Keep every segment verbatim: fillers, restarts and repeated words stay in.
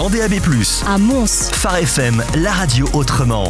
Vendée A B plus, à Mons, Phare F M, la radio autrement.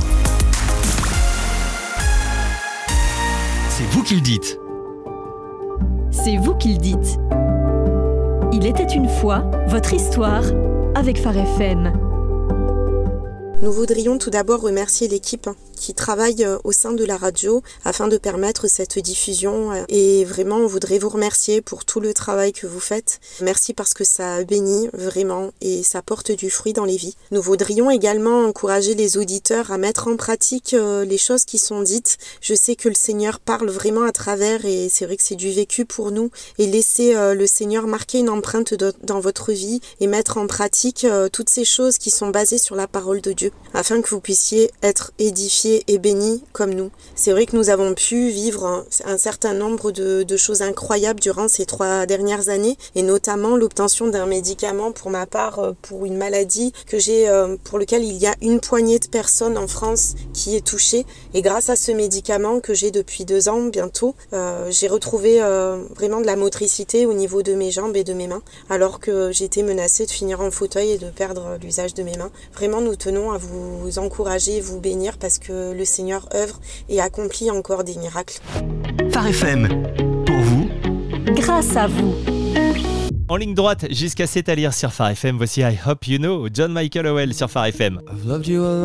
C'est vous qui le dites. C'est vous qui le dites. Il était une fois votre histoire avec Phare F M. Nous voudrions tout d'abord remercier l'équipe qui travaille au sein de la radio afin de permettre cette diffusion et vraiment on voudrait vous remercier pour tout le travail que vous faites. Merci parce que ça bénit vraiment et ça porte du fruit dans les vies. Nous voudrions également encourager les auditeurs à mettre en pratique les choses qui sont dites. Je sais que le Seigneur parle vraiment à travers et c'est vrai que c'est du vécu pour nous et laisser le Seigneur marquer une empreinte dans votre vie et mettre en pratique toutes ces choses qui sont basées sur la parole de Dieu afin que vous puissiez être édifiés et bénis comme nous. C'est vrai que nous avons pu vivre un, un certain nombre de, de choses incroyables durant ces trois dernières années et notamment l'obtention d'un médicament pour ma part pour une maladie que j'ai, pour lequel il y a une poignée de personnes en France qui est touchée et grâce à ce médicament que j'ai depuis deux ans bientôt, euh, j'ai retrouvé euh, vraiment de la motricité au niveau de mes jambes et de mes mains alors que j'étais menacée de finir en fauteuil et de perdre l'usage de mes mains. Vraiment nous tenons à vous vous encourager, vous bénir parce que le Seigneur œuvre et accomplit encore des miracles. Phare F M, pour vous, grâce à vous. En ligne droite jusqu'à sept à lire sur Phare F M, voici I Hope You Know, John Michael Howell sur Phare F M.